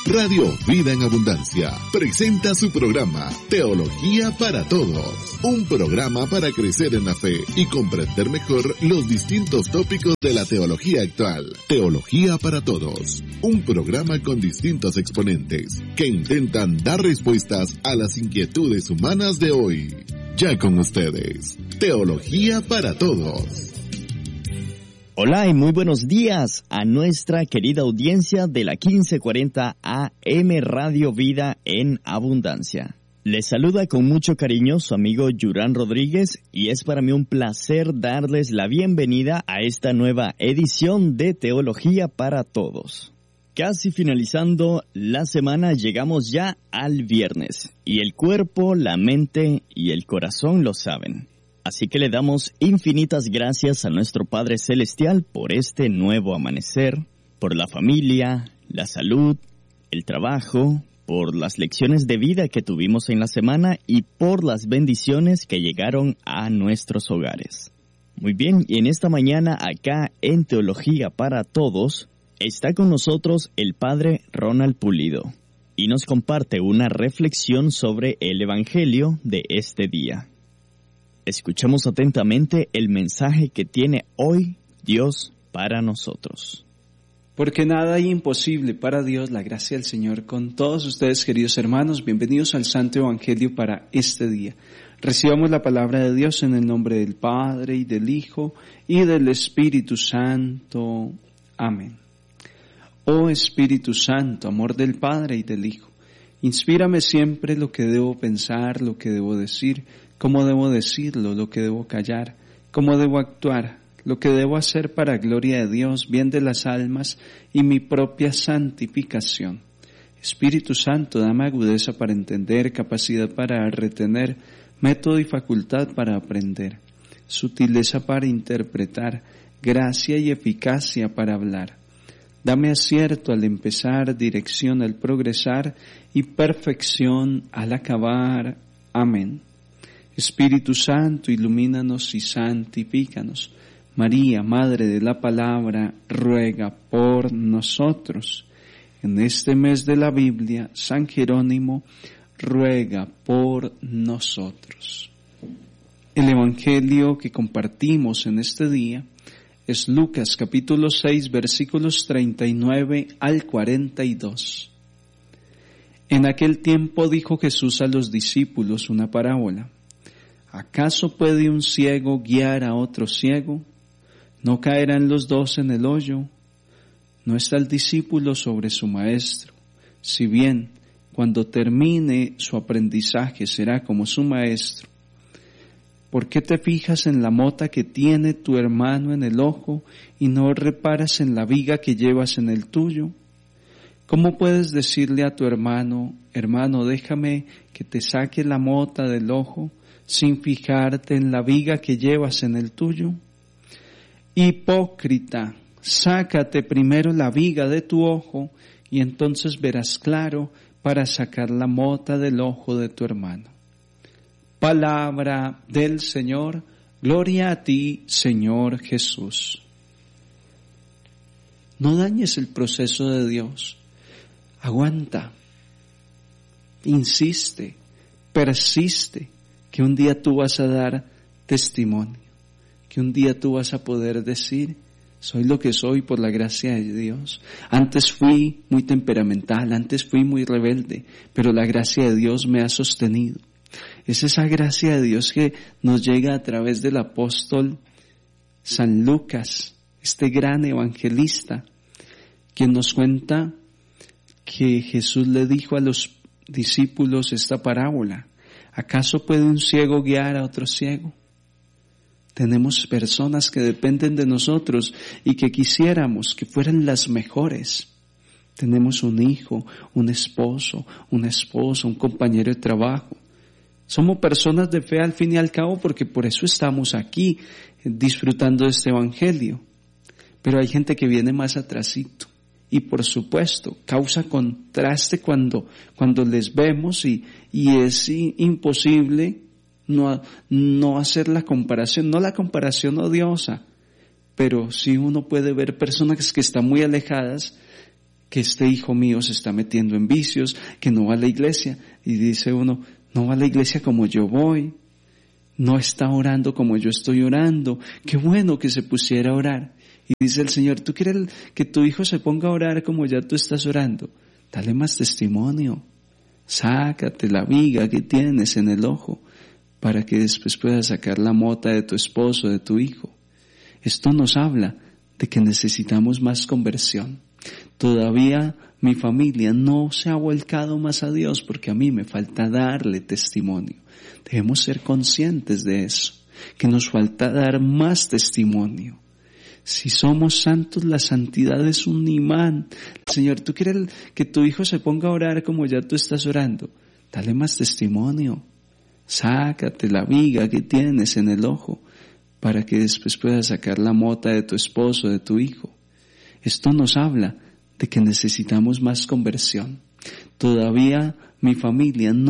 Radio Vida en Abundancia presenta su programa Teología para Todos, un programa para crecer en la fe y comprender mejor los distintos tópicos de la teología actual. Teología para Todos, un programa con distintos exponentes que intentan dar respuestas a las inquietudes humanas de hoy. Ya con ustedes, Teología para Todos. Hola y muy buenos días a nuestra querida audiencia de la 1540 AM Radio Vida en Abundancia. Les saluda con mucho cariño su amigo Yurán Rodríguez y es para mí un placer darles la bienvenida a esta nueva edición de Teología para Todos. Casi finalizando la semana llegamos ya al viernes y el cuerpo, la mente y el corazón lo saben. Así que le damos infinitas gracias a nuestro Padre Celestial por este nuevo amanecer, por la familia, la salud, el trabajo, por las lecciones de vida que tuvimos en la semana y por las bendiciones que llegaron a nuestros hogares. Muy bien, y en esta mañana acá en Teología para Todos está con nosotros el Padre Ronald Pulido y nos comparte una reflexión sobre el Evangelio de este día. Escuchemos atentamente el mensaje que tiene hoy Dios para nosotros. Porque nada hay imposible para Dios, la gracia del Señor con todos ustedes, queridos hermanos. Bienvenidos al Santo Evangelio para este día. Recibamos la palabra de Dios en el nombre del Padre, y del Hijo, y del Espíritu Santo. Amén. Oh Espíritu Santo, amor del Padre y del Hijo, inspírame siempre lo que debo pensar, lo que debo decir, cómo debo decirlo, lo que debo callar, cómo debo actuar, lo que debo hacer para gloria de Dios, bien de las almas y mi propia santificación. Espíritu Santo, dame agudeza para entender, capacidad para retener, método y facultad para aprender, sutileza para interpretar, gracia y eficacia para hablar. Dame acierto al empezar, dirección al progresar y perfección al acabar. Amén. Espíritu Santo, ilumínanos y santifícanos. María, Madre de la Palabra, ruega por nosotros. En este mes de la Biblia, San Jerónimo ruega por nosotros. El Evangelio que compartimos en este día es Lucas capítulo 6, versículos 39 al 42. En aquel tiempo dijo Jesús a los discípulos una parábola. ¿Acaso puede un ciego guiar a otro ciego? ¿No caerán los dos en el hoyo? No está el discípulo sobre su maestro. Si bien, cuando termine su aprendizaje será como su maestro. ¿Por qué te fijas en la mota que tiene tu hermano en el ojo y no reparas en la viga que llevas en el tuyo? ¿Cómo puedes decirle a tu hermano, hermano, déjame que te saque la mota del ojo, sin fijarte en la viga que llevas en el tuyo? Hipócrita, sácate primero la viga de tu ojo y entonces verás claro para sacar la mota del ojo de tu hermano. Palabra del Señor, gloria a ti, Señor Jesús. No dañes el proceso de Dios. Aguanta, insiste, persiste, que un día tú vas a dar testimonio, que un día tú vas a poder decir, soy lo que soy por la gracia de Dios. Antes fui muy temperamental, antes fui muy rebelde, pero la gracia de Dios me ha sostenido. Es esa gracia de Dios que nos llega a través del apóstol San Lucas, este gran evangelista, quien nos cuenta que Jesús le dijo a los discípulos esta parábola. ¿Acaso puede un ciego guiar a otro ciego? Tenemos personas que dependen de nosotros y que quisiéramos que fueran las mejores. Tenemos un hijo, un esposo, una esposa, un compañero de trabajo. Somos personas de fe al fin y al cabo porque por eso estamos aquí disfrutando de este evangelio. Pero hay gente que viene más atrasito. Y por supuesto, causa contraste cuando les vemos y es imposible no hacer la comparación, no la comparación odiosa, pero sí uno puede ver personas que están muy alejadas, que este hijo mío se está metiendo en vicios, que no va a la iglesia. Y dice uno, no va a la iglesia como yo voy, no está orando como yo estoy orando. Qué bueno que se pusiera a orar. Y dice el Señor, ¿tú quieres que tu hijo se ponga a orar como ya tú estás orando? Dale más testimonio. Sácate la viga que tienes en el ojo para que después puedas sacar la mota de tu esposo, de tu hijo. Esto nos habla de que necesitamos más conversión. Todavía mi familia no se ha volcado más a Dios porque a mí me falta darle testimonio. Debemos ser conscientes de eso, que nos falta dar más testimonio. Si somos santos, la santidad es un imán. Señor, ¿tú quieres que tu hijo se ponga a orar como ya tú estás orando? Dale más testimonio. Sácate la viga que tienes en el ojo para que después puedas sacar la mota de tu esposo, de tu hijo. Esto nos habla de que necesitamos más conversión. Todavía mi familia no